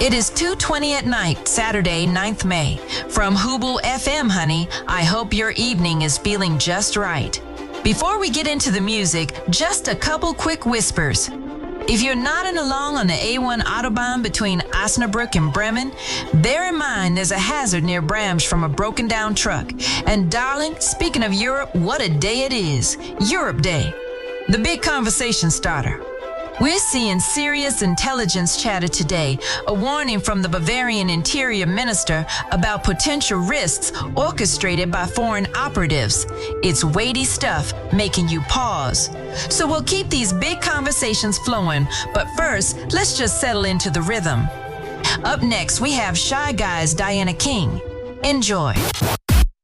It is 2:20 at night, Saturday, 9th May. From Hubel FM, honey, I hope your evening is feeling just right. Before we get into the music, just a couple quick whispers. If you're nodding along on the A1 Autobahn between Osnabrück and Bremen, bear in mind there's a hazard near Bramsch from a broken down truck. And darling, speaking of Europe, what a day it is. Europe Day. The big conversation starter. We're seeing serious intelligence chatter today, a warning from the Bavarian Interior Minister about potential risks orchestrated by foreign operatives. It's weighty stuff, making you pause. So we'll keep these big conversations flowing, but first, let's just settle into the rhythm. Up next, we have Shy Guys' Diana King. Enjoy.